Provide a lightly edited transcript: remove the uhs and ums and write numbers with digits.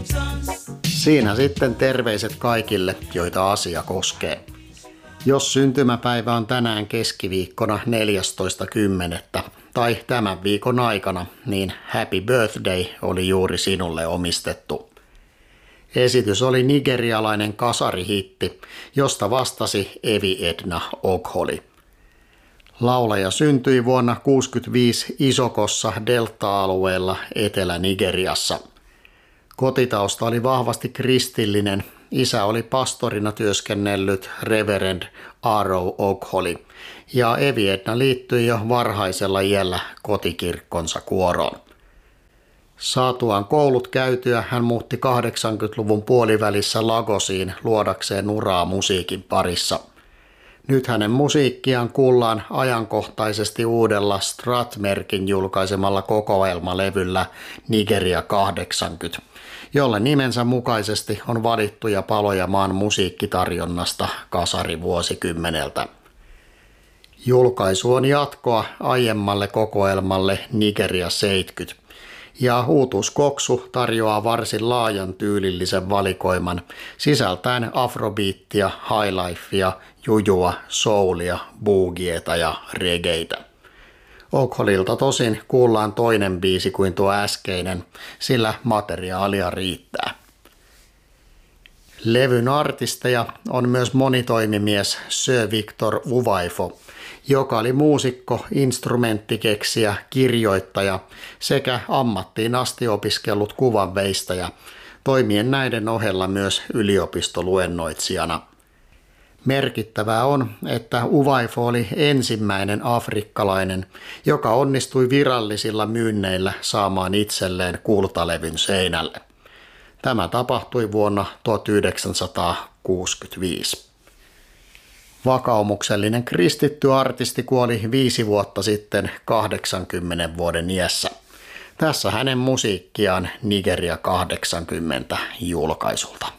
Siinä sitten terveiset kaikille, joita asia koskee. Jos syntymäpäivä on tänään keskiviikkona 14.10. tai tämän viikon aikana, niin Happy Birthday oli juuri sinulle omistettu. Esitys oli nigerialainen kasarihitti, josta vastasi Evi Edna Ogholi. Laulaja syntyi vuonna 1965 Isokossa Delta-alueella Etelä-Nigeriassa. Kotitausta oli vahvasti kristillinen. Isä oli pastorina työskennellyt Reverend Arrow Ogholi ja Evi Edna liittyi jo varhaisella iällä kotikirkkonsa kuoroon. Saatuaan koulut käytyä hän muutti 80-luvun puolivälissä Lagosiin luodakseen uraa musiikin parissa. Nyt hänen musiikkiaan kuullaan ajankohtaisesti uudella Strat-merkin julkaisemalla kokoelmalevyllä Nigeria 80, jolle nimensä mukaisesti on valittuja paloja maan musiikkitarjonnasta kasarivuosikymmeneltä. Julkaisu on jatkoa aiemmalle kokoelmalle Nigeria 70, ja Uutuus Koksu tarjoaa varsin laajan tyylillisen valikoiman sisältäen afrobeattia, highlifea, jujua, soulia, boogieta ja reggaetä. Ogholilta tosin kuullaan toinen biisi kuin tuo äskeinen, sillä materiaalia riittää. Levyn artisteja on myös monitoimimies Sir Victor Uwaifo, joka oli muusikko, instrumenttikeksijä, kirjoittaja sekä ammattiin asti opiskellut kuvanveistäjä, toimien näiden ohella myös yliopistoluennoitsijana. Merkittävää on, että Uwaifo oli ensimmäinen afrikkalainen, joka onnistui virallisilla myynneillä saamaan itselleen kultalevyn seinälle. Tämä tapahtui vuonna 1965. Vakaumuksellinen kristitty artisti kuoli 5 vuotta sitten 80 vuoden iässä. Tässä hänen musiikkiaan Nigeria 80 julkaisulta.